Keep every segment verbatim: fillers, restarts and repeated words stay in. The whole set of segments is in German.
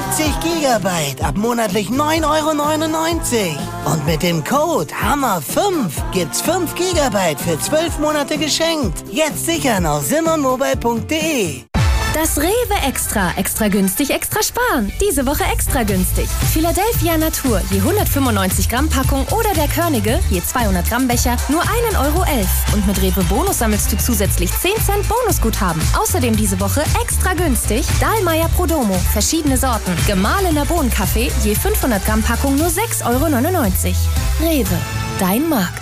siebzig Gigabyte ab monatlich neun Euro neunundneunzig. Und mit dem Code Hammer fünf gibt's fünf Gigabyte für zwölf Monate geschenkt. Jetzt sichern auf simmermobile punkt de. Das Rewe Extra. Extra günstig, extra sparen. Diese Woche extra günstig. Philadelphia Natur, je hundertfünfundneunzig Gramm Packung oder der Körnige, je zweihundert Gramm Becher, nur ein Euro elf. Und mit Rewe Bonus sammelst du zusätzlich zehn Cent Bonusguthaben. Außerdem diese Woche extra günstig Dahlmeier Prodomo, verschiedene Sorten. Gemahlener Bohnenkaffee, je fünfhundert Gramm Packung nur sechs Euro neunundneunzig. Rewe, dein Markt.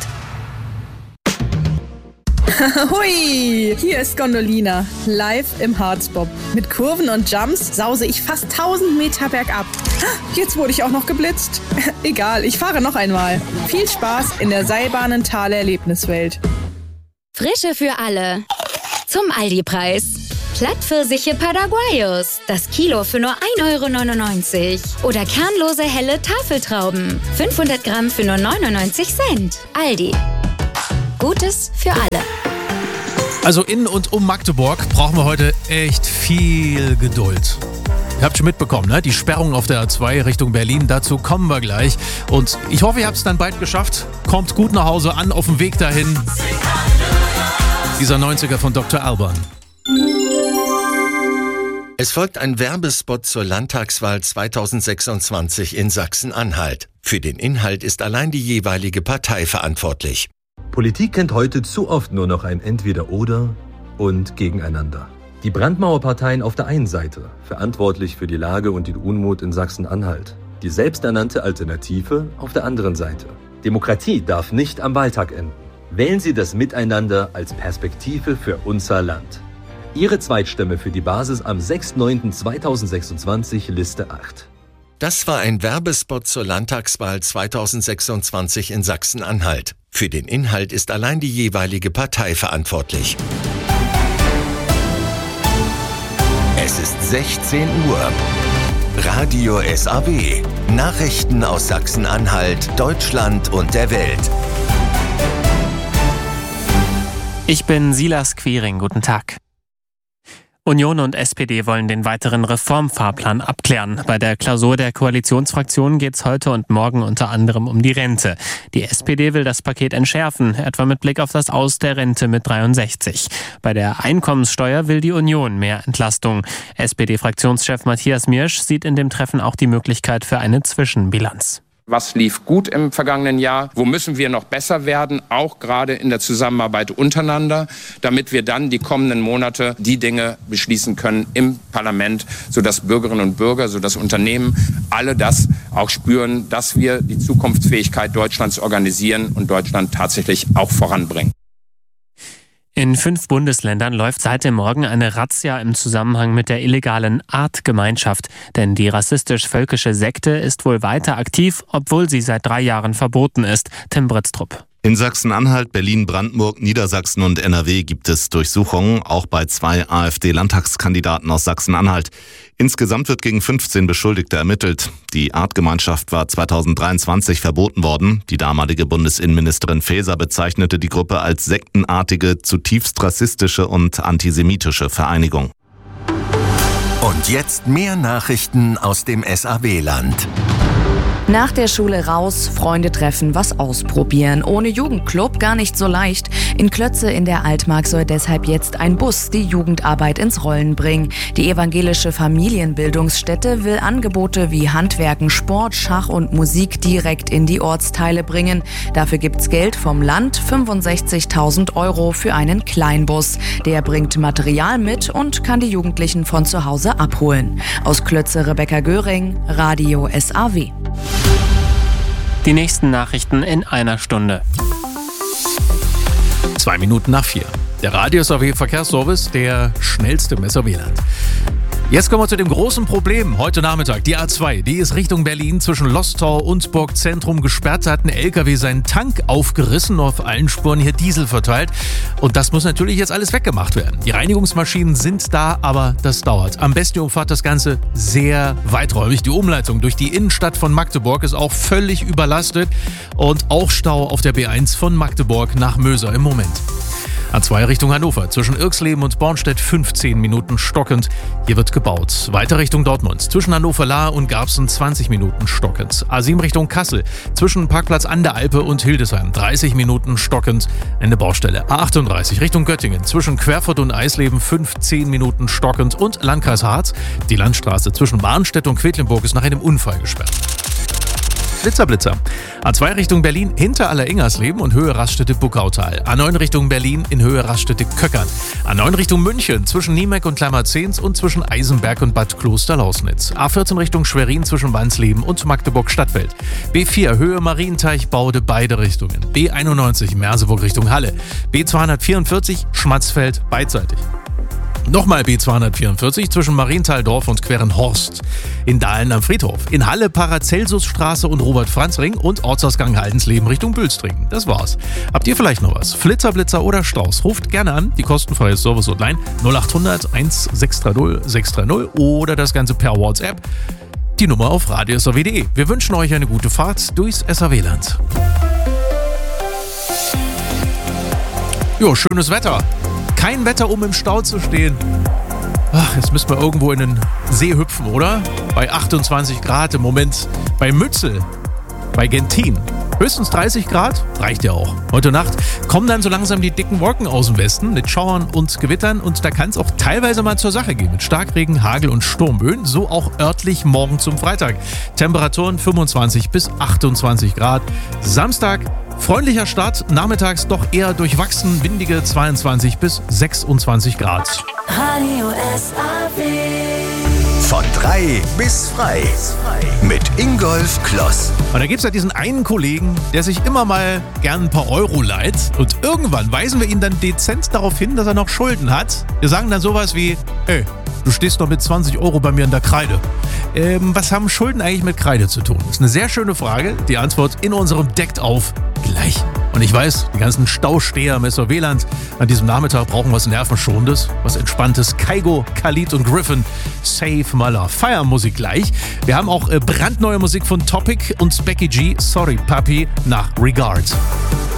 Hui, hier ist Gondolina, live im Harzbob. Mit Kurven und Jumps sause ich fast tausend Meter bergab. Jetzt wurde ich auch noch geblitzt. Egal, ich fahre noch einmal. Viel Spaß in der Seilbahnenthaler Erlebniswelt. Frische für alle. Zum Aldi-Preis. Plattpfirsiche Paraguayos. Das Kilo für nur ein Euro neunundneunzig. Oder kernlose helle Tafeltrauben. fünfhundert Gramm für nur neunundneunzig Cent. Aldi. Gutes für alle. Also in und um Magdeburg brauchen wir heute echt viel Geduld. Ihr habt schon mitbekommen, ne? Die Sperrung auf der A zwei Richtung Berlin, dazu kommen wir gleich. Und ich hoffe, ihr habt es dann bald geschafft. Kommt gut nach Hause an, auf dem Weg dahin. Dieser neunziger von Doktor Alban. Es folgt ein Werbespot zur Landtagswahl zweitausendsechsundzwanzig in Sachsen-Anhalt. Für den Inhalt ist allein die jeweilige Partei verantwortlich. Politik kennt heute zu oft nur noch ein Entweder-Oder und Gegeneinander. Die Brandmauerparteien auf der einen Seite, verantwortlich für die Lage und den Unmut in Sachsen-Anhalt. Die selbsternannte Alternative auf der anderen Seite. Demokratie darf nicht am Wahltag enden. Wählen Sie das Miteinander als Perspektive für unser Land. Ihre Zweitstimme für die Basis am sechster neunter zweitausendsechsundzwanzig, Liste acht. Das war ein Werbespot zur Landtagswahl zweitausendsechsundzwanzig in Sachsen-Anhalt. Für den Inhalt ist allein die jeweilige Partei verantwortlich. Es ist sechzehn Uhr. Radio S A W. Nachrichten aus Sachsen-Anhalt, Deutschland und der Welt. Ich bin Silas Quiring. Guten Tag. Union und S P D wollen den weiteren Reformfahrplan abklären. Bei der Klausur der Koalitionsfraktionen geht es heute und morgen unter anderem um die Rente. Die S P D will das Paket entschärfen, etwa mit Blick auf das Aus der Rente mit dreiundsechzig. Bei der Einkommenssteuer will die Union mehr Entlastung. S P D-Fraktionschef Matthias Miersch sieht in dem Treffen auch die Möglichkeit für eine Zwischenbilanz. Was lief gut im vergangenen Jahr? Wo müssen wir noch besser werden? Auch gerade in der Zusammenarbeit untereinander, damit wir dann die kommenden Monate die Dinge beschließen können im Parlament, sodass Bürgerinnen und Bürger, sodass Unternehmen alle das auch spüren, dass wir die Zukunftsfähigkeit Deutschlands organisieren und Deutschland tatsächlich auch voranbringen. In fünf Bundesländern läuft seit dem Morgen eine Razzia im Zusammenhang mit der illegalen Artgemeinschaft. Denn die rassistisch-völkische Sekte ist wohl weiter aktiv, obwohl sie seit drei Jahren verboten ist. Tim Britztrup. In Sachsen-Anhalt, Berlin, Brandenburg, Niedersachsen und N R W gibt es Durchsuchungen, auch bei zwei AfD-Landtagskandidaten aus Sachsen-Anhalt. Insgesamt wird gegen fünfzehn Beschuldigte ermittelt. Die Artgemeinschaft war zweitausenddreiundzwanzig verboten worden. Die damalige Bundesinnenministerin Faeser bezeichnete die Gruppe als sektenartige, zutiefst rassistische und antisemitische Vereinigung. Und jetzt mehr Nachrichten aus dem S A W-Land. Nach der Schule raus, Freunde treffen, was ausprobieren. Ohne Jugendclub gar nicht so leicht. In Klötze in der Altmark soll deshalb jetzt ein Bus die Jugendarbeit ins Rollen bringen. Die evangelische Familienbildungsstätte will Angebote wie Handwerken, Sport, Schach und Musik direkt in die Ortsteile bringen. Dafür gibt's Geld vom Land, fünfundsechzigtausend Euro für einen Kleinbus. Der bringt Material mit und kann die Jugendlichen von zu Hause abholen. Aus Klötze Rebecca Göring, Radio S A W. Die nächsten Nachrichten in einer Stunde. Zwei Minuten nach vier. Der Radio S A W Verkehrsservice, der schnellste im S A W-Land. Jetzt kommen wir zu dem großen Problem. Heute Nachmittag, die A zwei, die ist Richtung Berlin zwischen Lostorf und Burgzentrum gesperrt. Da hat ein L K W seinen Tank aufgerissen, auf allen Spuren hier Diesel verteilt. Und das muss natürlich jetzt alles weggemacht werden. Die Reinigungsmaschinen sind da, aber das dauert. Am besten umfahrt das Ganze sehr weiträumig. Die Umleitung durch die Innenstadt von Magdeburg ist auch völlig überlastet. Und auch Stau auf der B eins von Magdeburg nach Möser im Moment. A zwei Richtung Hannover, zwischen Irxleben und Bornstedt fünfzehn Minuten stockend. Hier wird gebaut. Weiter Richtung Dortmund, zwischen Hannover-Lahr und Garbsen zwanzig Minuten stockend. A sieben Richtung Kassel, zwischen Parkplatz an der Alpe und Hildesheim dreißig Minuten stockend. Eine Baustelle. A achtunddreißig Richtung Göttingen, zwischen Querfurt und Eisleben fünfzehn Minuten stockend. Und Landkreis Harz, die Landstraße zwischen Barnstedt und Quedlinburg ist nach einem Unfall gesperrt. Blitzer, Blitzer. A zwei Richtung Berlin hinter Aller-Ingersleben und Höhe Raststätte-Buckautal. A neun Richtung Berlin in Höhe Raststätte-Köckern. A neun Richtung München zwischen Niemeck und Klammerzehns und zwischen Eisenberg und Bad Kloster-Lausnitz. A vierzehn Richtung Schwerin zwischen Wansleben und Magdeburg-Stadtfeld. B vier Höhe Marienteich-Baude beide Richtungen. B einundneunzig Merseburg Richtung Halle. B zweihundertvierundvierzig Schmatzfeld beidseitig. Nochmal B zweihundertvierundvierzig zwischen Marienthal-Dorf und Querenhorst. In Dahlen am Friedhof. In Halle Paracelsusstraße und Robert-Franz-Ring und Ortsausgang Haldensleben Richtung Bülstringen. Das war's. Habt ihr vielleicht noch was? Flitzer, Blitzer oder Strauß? Ruft gerne an. Die kostenfreie Service Hotline null achthundert sechshundertsechzig sechshundertzig oder das Ganze per WhatsApp. Die Nummer auf radio s a w punkt de. Wir wünschen euch eine gute Fahrt durchs S A W-Land. Jo, schönes Wetter. Kein Wetter, um im Stau zu stehen. Ach, jetzt müssen wir irgendwo in den See hüpfen, oder? Bei achtundzwanzig Grad im Moment. Bei Mützel, bei Gentin. Höchstens dreißig Grad, reicht ja auch. Heute Nacht kommen dann so langsam die dicken Wolken aus dem Westen mit Schauern und Gewittern und da kann es auch teilweise mal zur Sache gehen mit Starkregen, Hagel und Sturmböen, so auch örtlich morgen zum Freitag. Temperaturen fünfundzwanzig bis achtundzwanzig Grad. Samstag freundlicher Start, nachmittags doch eher durchwachsen, windige zweiundzwanzig bis sechsundzwanzig Grad. Radio S A W. Von drei bis frei. Mit Ingolf Kloss. Und da gibt es ja diesen einen Kollegen, der sich immer mal gern ein paar Euro leiht. Und irgendwann weisen wir ihn dann dezent darauf hin, dass er noch Schulden hat. Wir sagen dann sowas wie, ey, du stehst noch mit zwanzig Euro bei mir in der Kreide. Ähm, was haben Schulden eigentlich mit Kreide zu tun? Das ist eine sehr schöne Frage. Die Antwort in unserem Deckt auf gleich. Und ich weiß, die ganzen Stausteher im S A W-Land an diesem Nachmittag brauchen was Nervenschonendes, was Entspanntes. Kaigo, Khalid und Griffin, Save My Love. Feiermusik gleich. Wir haben auch äh, brandneue Musik von Topic und Becky G, Sorry Papi, nach Regard.